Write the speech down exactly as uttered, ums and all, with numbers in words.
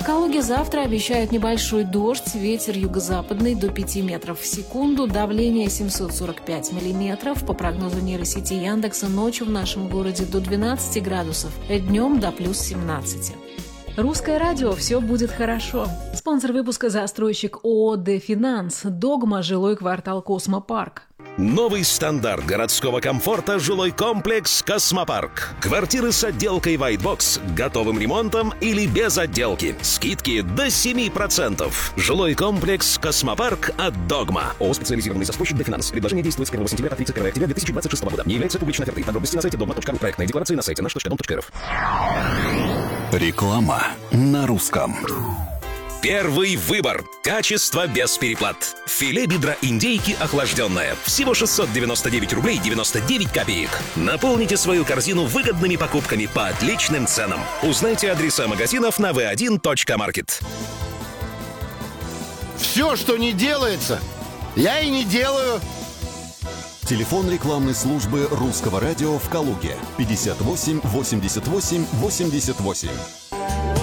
Калуге завтра обещают небольшой дождь, ветер юго-западный до пяти метров в секунду, давление семьсот сорок пять миллиметров. По прогнозу нейросети Яндекса, ночью в нашем городе до двенадцати градусов, днем до плюс семнадцати. Русское радио «Все будет хорошо». Спонсор выпуска — застройщик ООО «Дефинанс». Догма, жилой квартал «Космопарк». Новый стандарт городского комфорта — жилой комплекс «Космопарк». Квартиры с отделкой White Box, готовым ремонтом или без отделки. Скидки до семи процентов. Жилой комплекс «Космопарк» от «Догма». ООО «Специализированный застройщик Дефинанс». Предложение действует с первого сентября по тридцать первого октября две тысячи двадцать шестого года. Не является публичной офертой. Подробности на сайте догма точка ру. Проектная декларация на сайте наш точка дом точка эр эф. Реклама на русском. Первый выбор. Качество без переплат. Филе бедра индейки охлажденное. Всего шестьсот девяносто девять рублей девяносто девять копеек. Наполните свою корзину выгодными покупками по отличным ценам. Узнайте адреса магазинов на ви один точка маркет. Все, что не делается, я и не делаю. Телефон рекламной службы русского радио в Калуге. пятьдесят восемь восемьдесят восемь восемьдесят восемь.